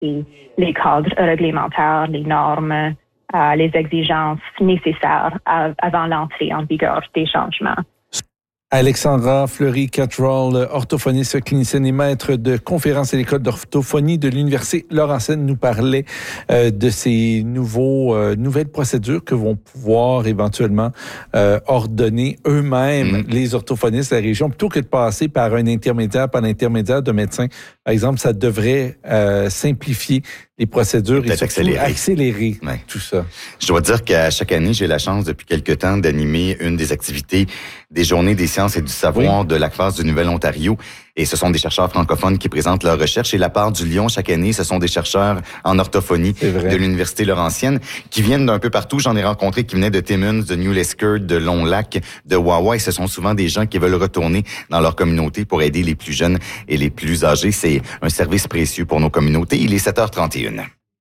respecter les cadres réglementaires, les normes, les exigences nécessaires avant l'entrée en vigueur des changements. Alexandra Fleury-Cattrall, orthophoniste clinicienne et maître de conférences à l'école d'orthophonie de l'Université Laurentienne, nous parlait de ces nouvelles procédures que vont pouvoir éventuellement ordonner eux-mêmes les orthophonistes de la région, plutôt que de passer par un intermédiaire, par l'intermédiaire de médecins. Par exemple, ça devrait simplifier les procédures et surtout accélérer tout ça. Je dois dire qu'à chaque année, j'ai la chance depuis quelque temps d'animer une des activités des Journées des sciences et du savoir de l'ACFAS du Nouvel-Ontario. Et ce sont des chercheurs francophones qui présentent leurs recherches. Et la part du lion, chaque année, ce sont des chercheurs en orthophonie de l'Université Laurentienne qui viennent d'un peu partout. J'en ai rencontré qui venaient de Timmins, de New Liskeard, de Long-Lac, de Wawa. Et ce sont souvent des gens qui veulent retourner dans leur communauté pour aider les plus jeunes et les plus âgés. C'est un service précieux pour nos communautés. Il est 7h31.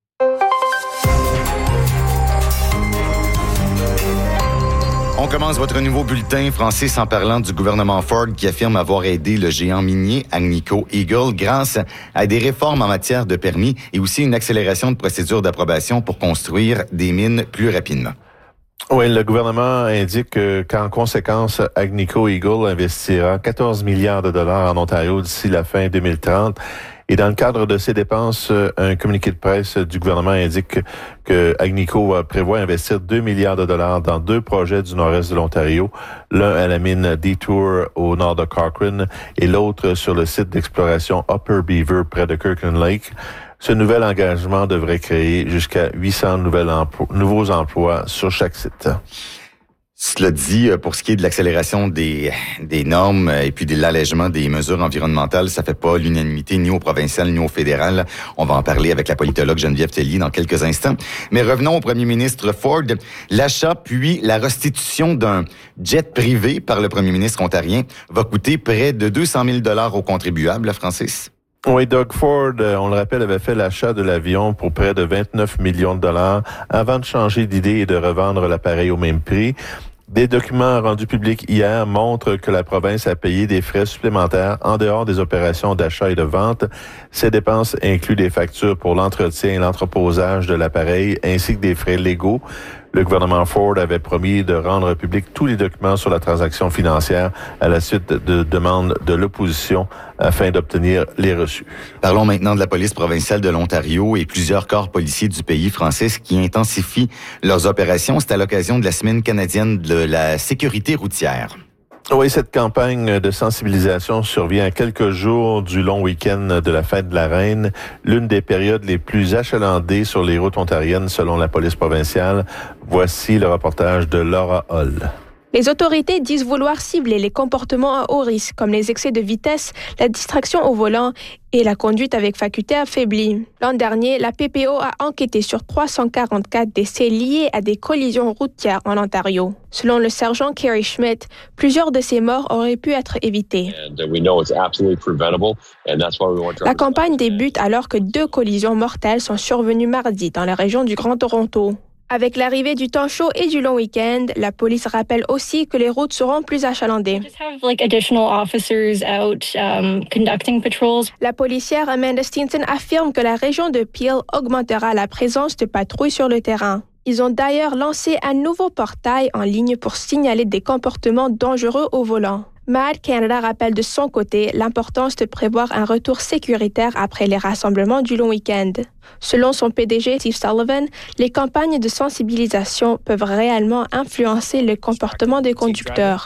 On commence votre nouveau bulletin, Francis, en parlant du gouvernement Ford qui affirme avoir aidé le géant minier Agnico Eagle grâce à des réformes en matière de permis et aussi une accélération de procédures d'approbation pour construire des mines plus rapidement. Oui, le gouvernement indique qu'en conséquence, Agnico Eagle investira 14 milliards de dollars en Ontario d'ici la fin 2030. Et dans le cadre de ces dépenses, un communiqué de presse du gouvernement indique que Agnico prévoit investir 2 milliards de dollars dans 2 projets du nord-est de l'Ontario, l'un à la mine Detour au nord de Cochrane et l'autre sur le site d'exploration Upper Beaver près de Kirkland Lake. Ce nouvel engagement devrait créer jusqu'à 800 nouveaux emplois sur chaque site. Cela dit, pour ce qui est de l'accélération des normes et puis de l'allègement des mesures environnementales, ça fait pas l'unanimité ni au provincial ni au fédéral. On va en parler avec la politologue Geneviève Tellier dans quelques instants. Mais revenons au premier ministre Ford. L'achat puis la restitution d'un jet privé par le premier ministre ontarien va coûter près de 200 000 $ aux contribuables, Francis. Oui, Doug Ford, on le rappelle, avait fait l'achat de l'avion pour près de 29 millions de dollars avant de changer d'idée et de revendre l'appareil au même prix. Des documents rendus publics hier montrent que la province a payé des frais supplémentaires en dehors des opérations d'achat et de vente. Ces dépenses incluent des factures pour l'entretien et l'entreposage de l'appareil ainsi que des frais légaux. Le gouvernement Ford avait promis de rendre public tous les documents sur la transaction financière à la suite de demandes de l'opposition afin d'obtenir les reçus. Parlons maintenant de la police provinciale de l'Ontario et plusieurs corps policiers du pays, Francis, qui intensifient leurs opérations. C'est à l'occasion de la Semaine canadienne de la sécurité routière. Oui, cette campagne de sensibilisation survient à quelques jours du long week-end de la Fête de la Reine, l'une des périodes les plus achalandées sur les routes ontariennes selon la police provinciale. Voici le reportage de Laura Hall. Les autorités disent vouloir cibler les comportements à haut risque, comme les excès de vitesse, la distraction au volant et la conduite avec faculté affaiblie. L'an dernier, la PPO a enquêté sur 344 décès liés à des collisions routières en Ontario. Selon le sergent Kerry Schmidt, plusieurs de ces morts auraient pu être évitées. La campagne débute alors que 2 collisions mortelles sont survenues mardi dans la région du Grand Toronto. Avec l'arrivée du temps chaud et du long week-end, la police rappelle aussi que les routes seront plus achalandées. La policière Amanda Stinson affirme que la région de Peel augmentera la présence de patrouilles sur le terrain. Ils ont d'ailleurs lancé un nouveau portail en ligne pour signaler des comportements dangereux au volant. MAD Canada rappelle de son côté l'importance de prévoir un retour sécuritaire après les rassemblements du long week-end. Selon son PDG Steve Sullivan, les campagnes de sensibilisation peuvent réellement influencer le comportement des conducteurs.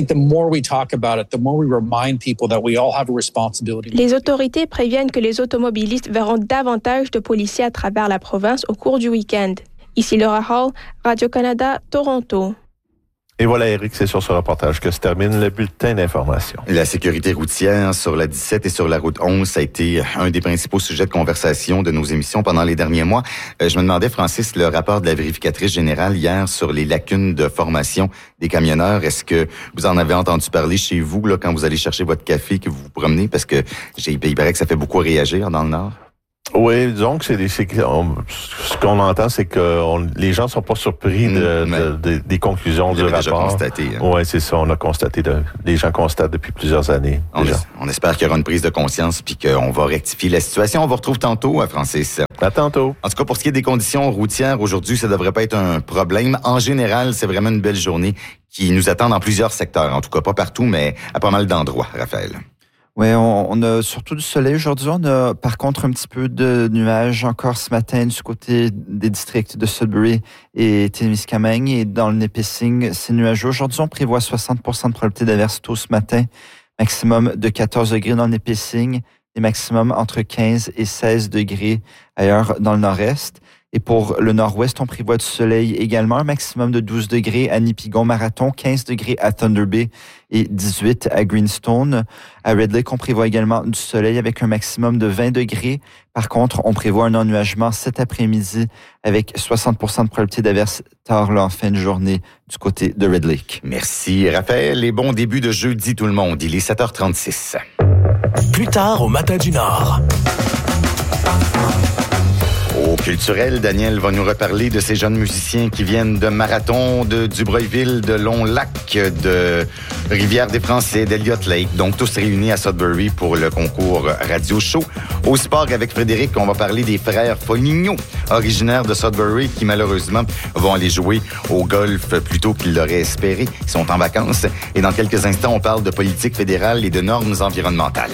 Les autorités préviennent que les automobilistes verront davantage de policiers à travers la province au cours du week-end. Ici Laura Hall, Radio-Canada, Toronto. Et voilà, Eric, c'est sur ce reportage que se termine le bulletin d'information. La sécurité routière sur la 17 et sur la route 11, ça a été un des principaux sujets de conversation de nos émissions pendant les derniers mois. Je me demandais, Francis, le rapport de la vérificatrice générale hier sur les lacunes de formation des camionneurs, est-ce que vous en avez entendu parler chez vous là, quand vous allez chercher votre café, que vous vous promenez? Parce que il paraît que ça fait beaucoup réagir dans le Nord. Oui, donc ce qu'on entend, c'est que les gens sont pas surpris des conclusions du rapport. Déjà constaté. Hein. Oui, c'est ça. On a constaté. Les gens constatent depuis plusieurs années. On espère qu'il y aura une prise de conscience puis qu'on va rectifier la situation. On vous retrouve tantôt, Francis. À tantôt. En tout cas, pour ce qui est des conditions routières, aujourd'hui, ça devrait pas être un problème. En général, c'est vraiment une belle journée qui nous attend dans plusieurs secteurs. En tout cas, pas partout, mais à pas mal d'endroits, Raphaël. Oui, on a surtout du soleil aujourd'hui. On a par contre un petit peu de nuages encore ce matin du côté des districts de Sudbury et Témiscamingue. Et dans le Nipissing, c'est nuageux. Aujourd'hui, on prévoit 60% de probabilité d'averse tôt ce matin. Maximum de 14 degrés dans le Nipissing et maximum entre 15 et 16 degrés ailleurs dans le nord-est. Et pour le nord-ouest, on prévoit du soleil également, un maximum de 12 degrés à Nipigon-Marathon, 15 degrés à Thunder Bay et 18 à Greenstone. À Red Lake, on prévoit également du soleil avec un maximum de 20 degrés. Par contre, on prévoit un ennuagement cet après-midi avec 60% de probabilité d'averse tard en fin de journée du côté de Red Lake. Merci, Raphaël. Et bon début de jeudi, tout le monde. Il est 7h36. Plus tard, au Matin du Nord. Au culturel, Daniel va nous reparler de ces jeunes musiciens qui viennent de Marathon, de Dubreuilville, de Long-Lac, de Rivière-des-Français, d'Elliott Lake. Donc, tous réunis à Sudbury pour le concours Radio Show. Au sport, avec Frédéric, on va parler des frères Foligno, originaires de Sudbury, qui malheureusement vont aller jouer au golf plus tôt qu'ils l'auraient espéré. Ils sont en vacances. Et dans quelques instants, on parle de politique fédérale et de normes environnementales.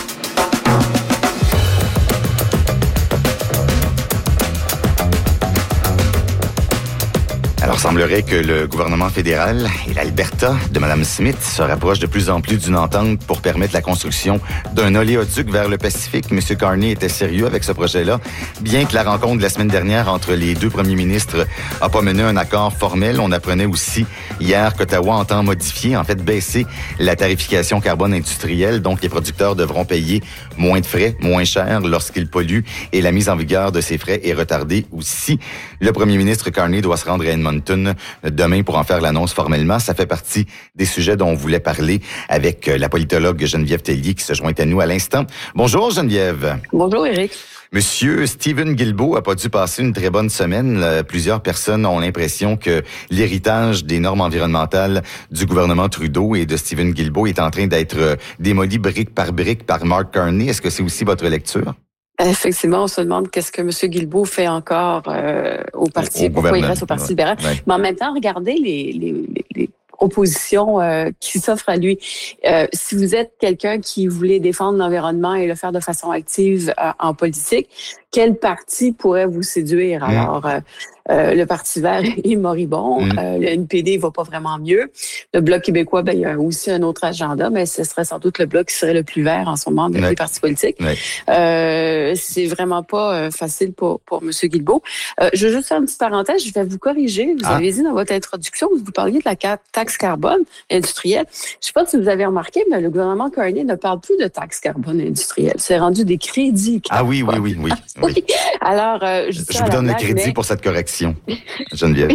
Alors, il semblerait que le gouvernement fédéral et l'Alberta de Mme Smith se rapprochent de plus en plus d'une entente pour permettre la construction d'un oléoduc vers le Pacifique. M. Carney était sérieux avec ce projet-là, bien que la rencontre de la semaine dernière entre les deux premiers ministres n'a pas mené un accord formel. On apprenait aussi hier qu'Ottawa entend modifier, en fait baisser la tarification carbone industrielle. Donc, les producteurs devront payer moins de frais, moins cher lorsqu'ils polluent, et la mise en vigueur de ces frais est retardée aussi. Le premier ministre Carney doit se rendre à Edmonton demain pour en faire l'annonce formellement. Ça fait partie des sujets dont on voulait parler avec la politologue Geneviève Tellier qui se joint à nous à l'instant. Bonjour Geneviève. Bonjour Éric. Monsieur Stephen Guilbeault a pas dû passer une très bonne semaine. Plusieurs personnes ont l'impression que l'héritage des normes environnementales du gouvernement Trudeau et de Stephen Guilbeault est en train d'être démoli brique par Mark Carney. Est-ce que c'est aussi votre lecture? Effectivement, on se demande qu'est-ce que M. Guilbeault fait encore au parti, pourquoi il reste au Parti libéral. Ouais. Mais en même temps, regardez les propositions qui s'offrent à lui. Si vous êtes quelqu'un qui voulait défendre l'environnement et le faire de façon active en politique, quel parti pourrait vous séduire? Alors, le Parti vert est moribond. Le NPD va pas vraiment mieux. Le Bloc québécois, il y a aussi un autre agenda, mais ce serait sans doute le Bloc qui serait le plus vert en ce moment des partis politiques. C'est vraiment pas facile pour M. Guilbeault. Je veux juste faire une petite parenthèse. Je vais vous corriger. Vous avez dit dans votre introduction, vous parliez de la taxe carbone industrielle. Je sais pas si vous avez remarqué, mais le gouvernement Carney ne parle plus de taxe carbone industrielle. C'est rendu des crédits carbone. Oui. Alors, je vous donne le crédit pour cette correction, Geneviève.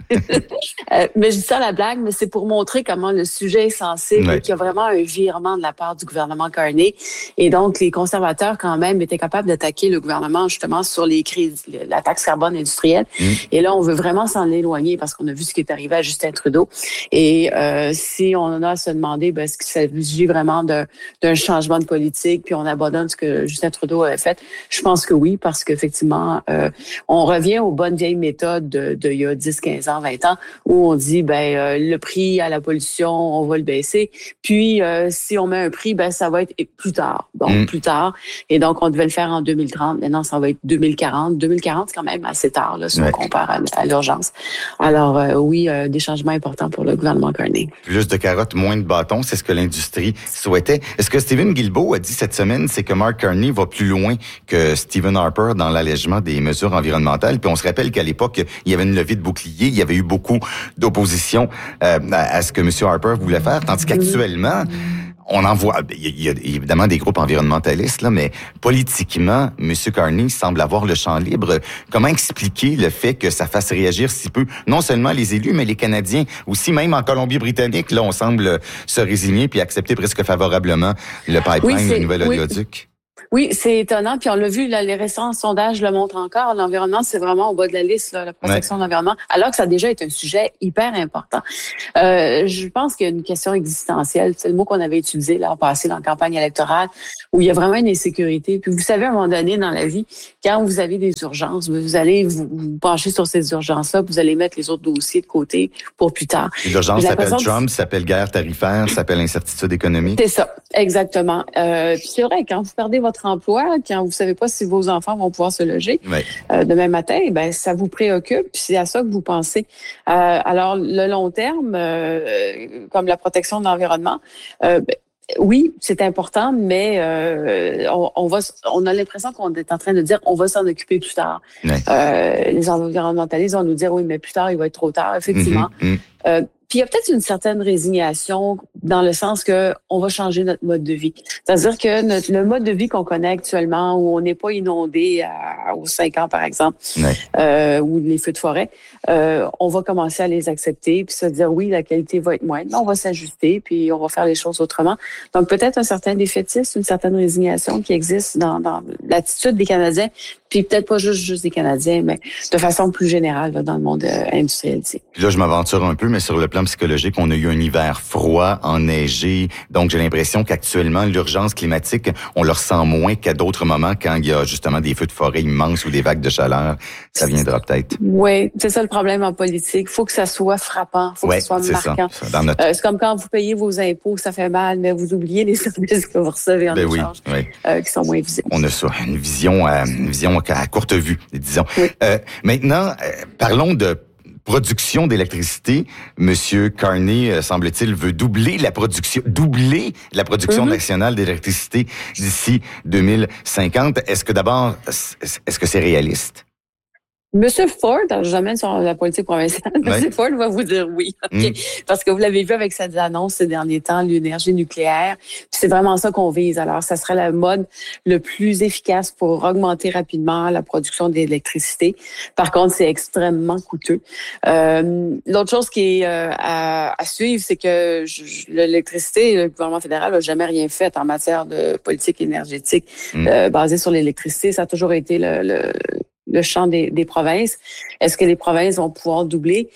Mais je dis ça à la blague, mais c'est pour montrer comment le sujet est sensible et qu'il y a vraiment un virement de la part du gouvernement Carney. Et donc, les conservateurs, quand même, étaient capables d'attaquer le gouvernement, justement, sur les crédits, la taxe carbone industrielle. Et là, on veut vraiment s'en éloigner parce qu'on a vu ce qui est arrivé à Justin Trudeau. Et si on a à se demander, est-ce que ça s'agit vraiment d'un changement de politique, puis on abandonne ce que Justin Trudeau avait fait, je pense que oui, parce qu'effectivement, on revient aux bonnes vieilles méthodes de il y a 10, 15 ans, 20 ans, où on dit, le prix à la pollution, on va le baisser. Puis, si on met un prix, ça va être plus tard. Donc, plus tard. Et donc, on devait le faire en 2030. Maintenant, ça va être 2040. 2040, c'est quand même assez tard, là, si on compare à l'urgence. Alors, oui, des changements importants pour le gouvernement Carney. Plus de carottes, moins de bâtons, c'est ce que l'industrie souhaitait. Est-ce que Stephen Guilbeault a dit cette semaine, c'est que Mark Carney va plus loin que Stephen Harper dans l'allègement des mesures environnementales? Puis on se rappelle qu'à l'époque, il y avait une levée de bouclier, il y avait eu beaucoup d'opposition à ce que M. Harper voulait faire, tandis qu'actuellement, on en voit, il y a évidemment des groupes environnementalistes, là, mais politiquement, M. Carney semble avoir le champ libre. Comment expliquer le fait que ça fasse réagir si peu, non seulement les élus, mais les Canadiens aussi, même en Colombie-Britannique, là, on semble se résigner puis accepter presque favorablement le pipeline, le nouvel oléoduc? Oui, c'est étonnant. Puis on l'a vu, là, les récents sondages le montrent encore. L'environnement, c'est vraiment au bas de la liste, là, la protection de l'environnement, alors que ça a déjà été un sujet hyper important. Je pense qu'il y a une question existentielle. C'est le mot qu'on avait utilisé là, en passé dans la campagne électorale, où il y a vraiment une insécurité. Puis vous savez, à un moment donné dans la vie, quand vous avez des urgences, vous allez vous pencher sur ces urgences-là, vous allez mettre les autres dossiers de côté pour plus tard. L'urgence s'appelle Trump, s'appelle guerre tarifaire, s'appelle incertitude économique. C'est ça, exactement. Puis c'est vrai, quand vous perdez votre emploi, quand vous savez pas si vos enfants vont pouvoir se loger demain matin, ben ça vous préoccupe, puis c'est à ça que vous pensez. Alors, le long terme, comme la protection de l'environnement, oui, c'est important, mais on a l'impression qu'on est en train de dire on va s'en occuper plus tard. Les environnementalistes vont nous dire oui, mais plus tard, il va être trop tard, effectivement. Puis il y a peut-être une certaine résignation dans le sens que on va changer notre mode de vie. C'est-à-dire que le mode de vie qu'on connaît actuellement, où on n'est pas inondé aux 5 ans, par exemple, ou les feux de forêt, on va commencer à les accepter puis se dire oui, la qualité va être moindre, mais on va s'ajuster puis on va faire les choses autrement. Donc peut-être un certain défaitisme, une certaine résignation qui existe dans l'attitude des Canadiens, puis peut-être pas juste des Canadiens, mais de façon plus générale là, dans le monde industrialisé. Puis là, je m'aventure un peu, mais sur le plan psychologique, on a eu un hiver froid, enneigé. Donc, j'ai l'impression qu'actuellement, l'urgence climatique, on le ressent moins qu'à d'autres moments quand il y a justement des feux de forêt immenses ou des vagues de chaleur. Ça viendra peut-être. Oui, c'est ça le problème en politique. Il faut que ça soit frappant, il faut que ça soit marquant. C'est comme quand vous payez vos impôts, ça fait mal, mais vous oubliez les services que vous recevez en échange, qui sont moins visibles. On a ça, une vision à courte vue, disons. Oui. Maintenant, parlons de production d'électricité. Monsieur Carney, semble-t-il, veut doubler la production nationale d'électricité d'ici 2050. Est-ce que c'est réaliste? Monsieur Ford, j'amène sur la politique provinciale, Monsieur Ford va vous dire oui. Parce que vous l'avez vu avec ses annonces ces derniers temps, l'énergie nucléaire. C'est vraiment ça qu'on vise. Alors, ça serait le mode le plus efficace pour augmenter rapidement la production d'électricité. Par contre, c'est extrêmement coûteux. L'autre chose qui est à suivre, c'est que l'électricité, le gouvernement fédéral n'a jamais rien fait en matière de politique énergétique basée sur l'électricité. Ça a toujours été le champ des provinces. Est-ce que les provinces vont pouvoir doubler?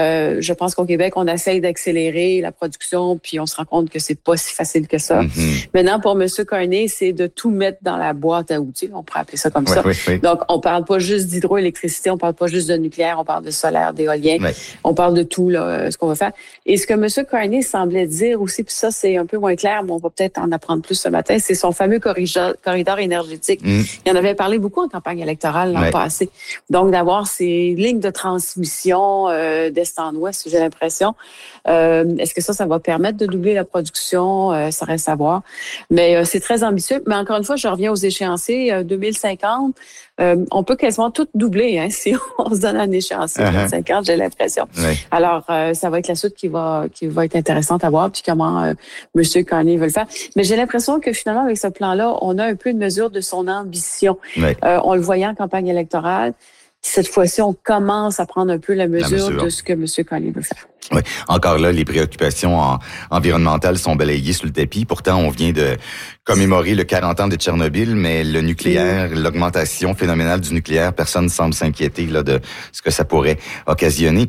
Je pense qu'au Québec, on essaye d'accélérer la production, puis on se rend compte que c'est pas si facile que ça. Maintenant, pour M. Carney, c'est de tout mettre dans la boîte à outils. On pourrait appeler ça comme ça. Donc, on parle pas juste d'hydroélectricité, on parle pas juste de nucléaire, on parle de solaire, d'éolien. On parle de tout, là, ce qu'on va faire. Et ce que M. Carney semblait dire aussi, puis ça, c'est un peu moins clair, mais on va peut-être en apprendre plus ce matin, c'est son fameux corridor énergétique. Il en avait parlé beaucoup en campagne électorale l'an passé. Donc, d'avoir ces lignes de transmission d'est en ouest, j'ai l'impression. Est-ce que ça va permettre de doubler la production? Ça reste à voir. Mais c'est très ambitieux. Mais encore une fois, je reviens aux échéanciers 2050. On peut quasiment tout doubler si on se donne un échéancier 2050, j'ai l'impression. Alors, ça va être la suite qui va être intéressante à voir, puis comment M. Carney veut le faire. Mais j'ai l'impression que finalement, avec ce plan-là, on a un peu une mesure de son ambition. On le voyait en campagne électorale. Cette fois-ci, on commence à prendre un peu la mesure de ce que M. Carney veut faire. Oui, encore là, les préoccupations environnementales sont balayées sous le tapis. Pourtant, on vient de commémorer le 40 ans de Tchernobyl, mais le nucléaire, l'augmentation phénoménale du nucléaire, personne ne semble s'inquiéter là de ce que ça pourrait occasionner.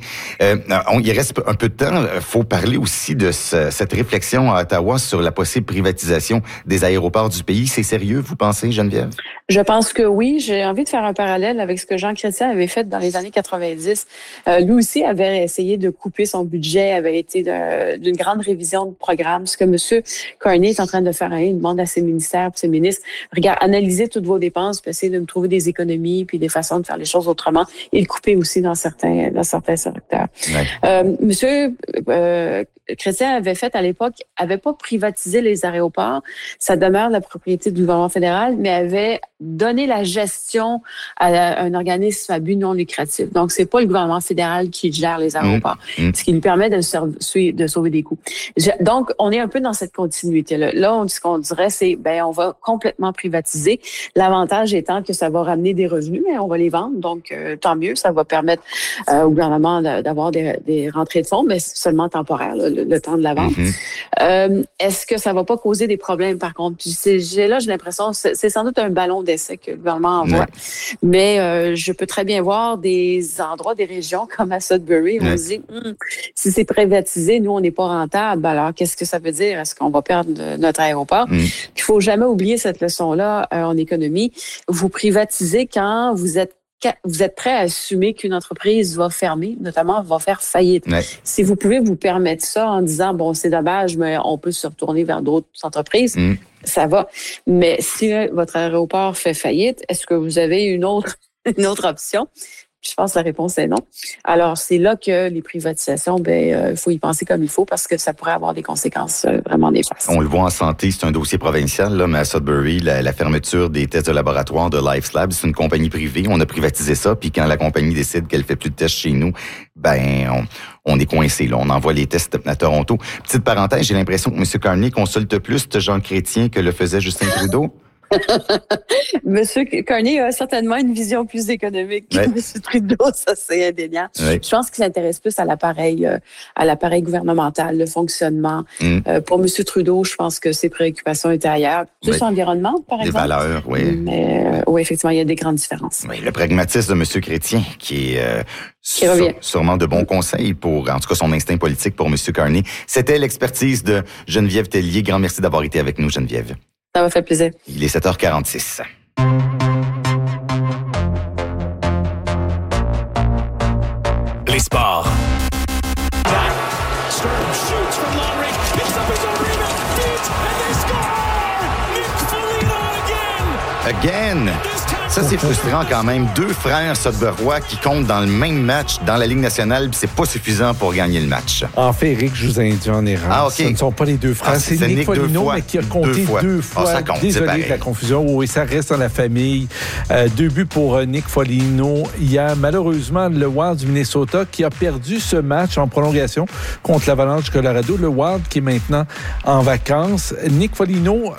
Il reste un peu de temps. Il faut parler aussi de cette réflexion à Ottawa sur la possible privatisation des aéroports du pays. C'est sérieux, vous pensez, Geneviève? Je pense que oui. J'ai envie de faire un parallèle avec ce que Jean Chrétien avait fait dans les années 90. Lui aussi avait essayé de couper son budget, avait été d'une grande révision de programme. Ce que M. Carney est en train de faire, il demande à ses ministères, ses ministres, regarde, analysez toutes vos dépenses, puis essayez de me trouver des économies, puis des façons de faire les choses autrement, et le couper aussi dans certains secteurs. Monsieur Chrétien avait fait à l'époque, avait pas privatisé les aéroports, ça demeure la propriété du gouvernement fédéral, mais avait donné la gestion à un organisme à but non lucratif. Donc, c'est pas le gouvernement fédéral qui gère les aéroports, ce qui lui permet de sauver des coûts. Donc, on est un peu dans cette continuité-là. Là, ce qu'on dirait, c'est, on va complètement privatiser. L'avantage étant que ça va ramener des revenus, mais on va les vendre. Donc, tant mieux, ça va permettre au gouvernement d'avoir des rentrées de fonds, mais seulement temporaires. le temps de la vente. Est-ce que ça va pas causer des problèmes, par contre? Puis j'ai l'impression, c'est sans doute un ballon d'essai que le gouvernement envoie. Mais je peux très bien voir des endroits, des régions comme à Sudbury, où on se dit, si c'est privatisé, nous, on n'est pas rentable. Alors, qu'est-ce que ça veut dire? Est-ce qu'on va perdre notre aéroport? Il faut jamais oublier cette leçon-là en économie. Vous privatisez quand vous êtes prêt à assumer qu'une entreprise va fermer, notamment va faire faillite. Si vous pouvez vous permettre ça en disant, bon, c'est dommage, mais on peut se retourner vers d'autres entreprises, ça va. Mais si votre aéroport fait faillite, est-ce que vous avez une autre option? Je pense que la réponse est non. Alors, c'est là que les privatisations, il faut y penser comme il faut parce que ça pourrait avoir des conséquences vraiment néfastes. On le voit en santé, c'est un dossier provincial, là, mais à Sudbury, la fermeture des tests de laboratoire de LifeLabs, c'est une compagnie privée. On a privatisé ça, puis quand la compagnie décide qu'elle fait plus de tests chez nous, on est coincé. Là. On envoie les tests à Toronto. Petite parenthèse, j'ai l'impression que M. Carney consulte plus Jean Chrétien que le faisait Justin Trudeau. Monsieur Carney a certainement une vision plus économique que M. Trudeau, ça c'est indéniable. Je pense qu'il s'intéresse plus à l'appareil gouvernemental, le fonctionnement. Pour M. Trudeau, je pense que ses préoccupations étaient ailleurs. Plus l'environnement, par exemple. Des valeurs, oui. Mais oui, effectivement, il y a des grandes différences. Oui, le pragmatisme de M. Chrétien, qui est sûrement de bons conseils pour, en tout cas, son instinct politique pour M. Carney. C'était l'expertise de Geneviève Tellier. Grand merci d'avoir été avec nous, Geneviève. Ça m'a fait plaisir. Il est 7h46. Les sports. Again! Ça, c'est frustrant quand même. 2 frères Sudburois qui comptent dans le même match dans la Ligue nationale, puis c'est pas suffisant pour gagner le match. En fait, Eric, je vous induis en erreur. Ah, OK. Ce ne sont pas les 2 frères. C'est Nick Foligno, mais qui a compté 2 fois. Ça compte, désolé de la confusion. Oui, ça reste dans la famille. 2 buts pour Nick Foligno. Il y a malheureusement le Wild du Minnesota qui a perdu ce match en prolongation contre l'Avalanche du Colorado. Le Wild qui est maintenant en vacances. Nick Foligno,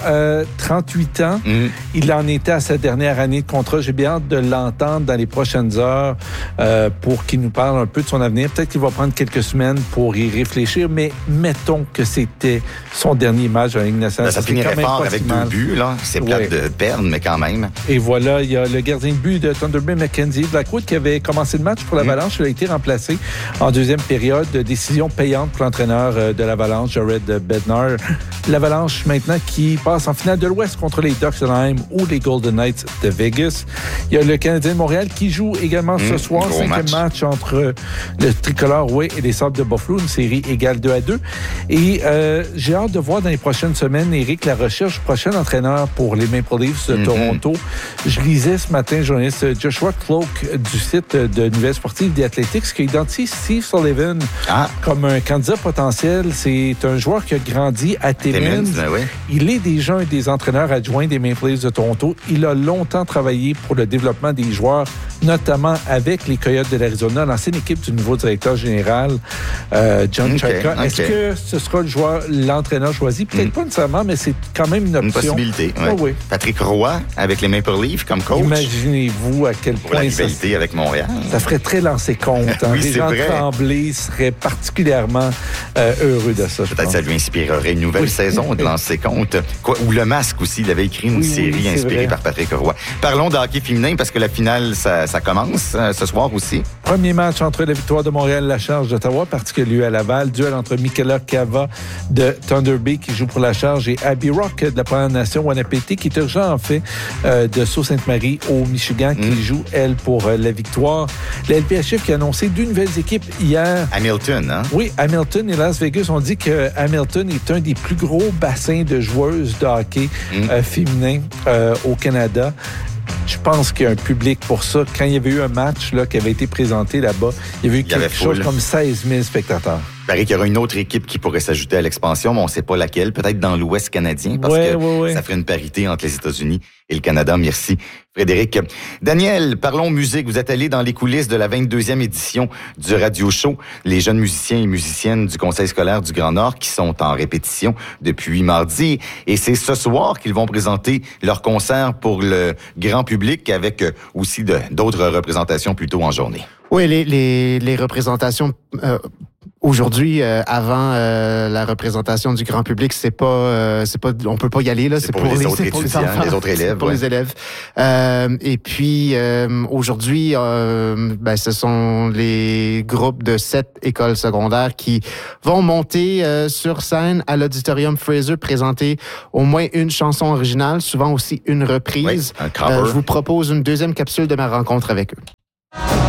38 ans. Il en était à sa dernière année de contrat. J'ai bien hâte de l'entendre dans les prochaines heures pour qu'il nous parle un peu de son avenir. Peut-être qu'il va prendre quelques semaines pour y réfléchir, mais mettons que c'était son dernier match dans la Ligue nationale. Ça finirait fort avec 2 buts, là. C'est plate de perdre, mais quand même. Et voilà, il y a le gardien de but de Thunder Bay, Mackenzie Blackwood, qui avait commencé le match pour l'Avalanche. Il a été remplacé en deuxième période. Décision payante pour l'entraîneur de l'Avalanche, Jared Bednar. L'Avalanche, maintenant, qui passe en finale de l'Ouest contre les Ducks de Anaheim ou les Golden Knights de Vegas. Il y a le Canadien de Montréal qui joue également ce soir. 5e match entre le Tricolore et les Sabres de Buffalo. Une série égale 2-2. Et j'ai hâte de voir dans les prochaines semaines, Éric, la recherche du prochain entraîneur pour les Maple Leafs de Toronto. Je lisais ce matin, journaliste Joshua Cloak du site de Nouvelles Sportives The Athletics qui a identifié Steve Sullivan comme un candidat potentiel. C'est un joueur qui a grandi à Timmins. Il est déjà un des entraîneurs adjoints des Maple Leafs de Toronto. Il a longtemps travaillé pour le développement des joueurs, notamment avec les Coyotes de l'Arizona, l'ancienne équipe du nouveau directeur général, John Chayka. Est-ce que ce sera l'entraîneur choisi? Peut-être pas nécessairement, mais c'est quand même une option. Une possibilité, oui. Patrick Roy avec les Maple Leafs comme coach. Imaginez-vous à quel point la rivalité avec Montréal. Ça ferait très lancer compte. Oui, les gens Tremblay seraient particulièrement heureux de ça. Peut-être que ça lui inspirerait une nouvelle saison de lancer compte. Ou Le Masque aussi, il avait écrit une série inspirée par Patrick Roy. Parlons de hockey féminin parce que la finale, ça commence ce soir aussi. Premier match entre la Victoire de Montréal et la Charge d'Ottawa, particulier à Laval. Duel entre Michaela Cava de Thunder Bay qui joue pour la Charge et Abby Rock de la Première Nation Wanapété qui est urgent en fait de Sault-Sainte-Marie au Michigan qui joue, elle, pour la Victoire. La LPHF qui a annoncé 2 nouvelles équipes hier. Hamilton, hein? Oui, Hamilton et Las Vegas. On dit que Hamilton est un des plus gros bassins de joueuses de hockey féminin au Canada. Je pense qu'il y a un public pour ça. Quand il y avait eu un match là, qui avait été présenté là-bas, il y avait eu quelque chose comme 16 000 spectateurs. Il paraît qu'il y aura une autre équipe qui pourrait s'ajouter à l'expansion, mais on ne sait pas laquelle. Peut-être dans l'Ouest canadien, parce que ça ferait une parité entre les États-Unis et le Canada. Merci, Frédéric. Daniel, parlons musique. Vous êtes allé dans les coulisses de la 22e édition du Radio Show. Les jeunes musiciens et musiciennes du Conseil scolaire du Grand Nord qui sont en répétition depuis mardi. Et c'est ce soir qu'ils vont présenter leur concert pour le grand public avec aussi d'autres représentations plus tôt en journée. Oui, les représentations Aujourd'hui, avant la représentation du grand public, c'est pas, on peut pas y aller là. C'est pour les autres étudiants, les autres élèves. Pour les élèves. Et puis aujourd'hui, ce sont les groupes de 7 écoles secondaires qui vont monter sur scène à l'Auditorium Fraser, présenter au moins une chanson originale, souvent aussi une reprise. Oui, un cover. Je vous propose une deuxième capsule de ma rencontre avec eux.